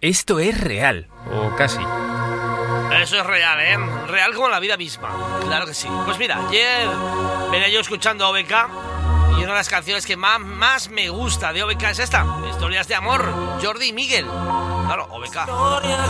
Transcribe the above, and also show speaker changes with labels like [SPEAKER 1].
[SPEAKER 1] Esto es real, o casi.
[SPEAKER 2] Eso es real, ¿eh? Real como la vida misma. Claro que sí. Pues mira, ayer venía yo escuchando a OBK y una de las canciones que más me gusta de OBK es esta. Historias de amor, Jordi y Miguel. Claro, OBK.